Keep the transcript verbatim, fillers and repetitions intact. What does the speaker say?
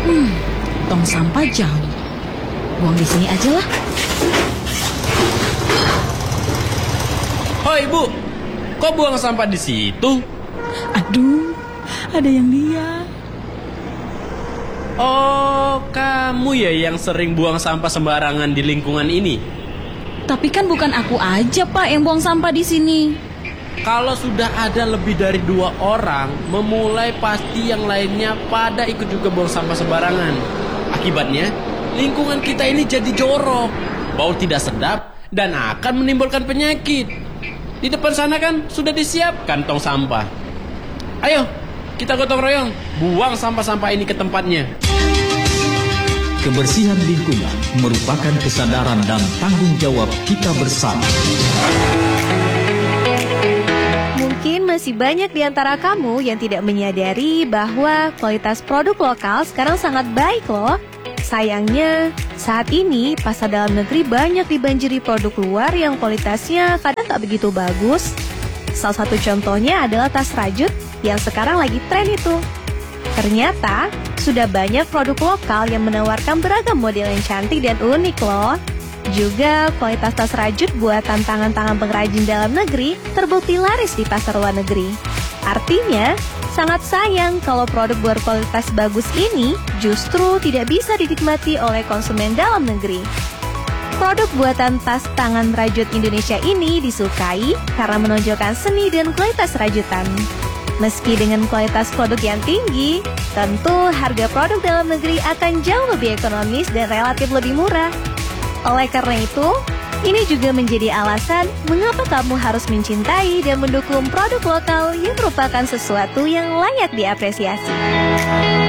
Hmm, tong sampah jauh. Buang di sini aja lah. Hoi Bu, kok buang sampah di situ? Aduh, ada yang lihat. Oh, kamu ya yang sering buang sampah sembarangan di lingkungan ini? Tapi kan bukan aku aja, Pak, yang buang sampah di sini. Kalau sudah ada lebih dari dua orang memulai, pasti yang lainnya pada ikut juga buang sampah sembarangan. Akibatnya, lingkungan kita ini jadi jorok, bau tidak sedap, dan akan menimbulkan penyakit. Di depan sana kan sudah disiapkan tong sampah. Ayo, kita gotong royong, buang sampah-sampah ini ke tempatnya. Kebersihan lingkungan merupakan kesadaran dan tanggung jawab kita bersama. Mungkin masih banyak di antara kamu yang tidak menyadari bahwa kualitas produk lokal sekarang sangat baik loh. Sayangnya, saat ini pasar dalam negeri banyak dibanjiri produk luar yang kualitasnya kadang tak begitu bagus. Salah satu contohnya adalah tas rajut yang sekarang lagi tren itu. Ternyata, sudah banyak produk lokal yang menawarkan beragam model yang cantik dan unik loh. Juga kualitas tas rajut buatan tangan-tangan pengrajin dalam negeri terbukti laris di pasar luar negeri. Artinya, sangat sayang kalau produk berkualitas bagus ini justru tidak bisa dinikmati oleh konsumen dalam negeri. Produk buatan tas tangan rajut Indonesia ini disukai karena menonjolkan seni dan kualitas rajutan. Meski dengan kualitas produk yang tinggi, tentu harga produk dalam negeri akan jauh lebih ekonomis dan relatif lebih murah. Oleh karena itu, ini juga menjadi alasan mengapa kamu harus mencintai dan mendukung produk lokal yang merupakan sesuatu yang layak diapresiasi.